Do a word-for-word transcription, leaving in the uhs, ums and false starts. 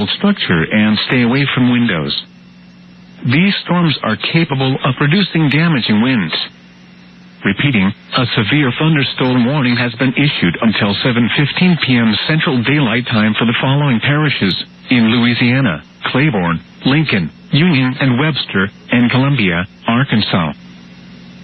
structure and stay away from windows. These storms are capable of producing damaging winds. Repeating, a severe thunderstorm warning has been issued until seven fifteen p m Central Daylight Time for the following parishes in Louisiana: Claiborne, Lincoln, Union and Webster, and Columbia, Arkansas.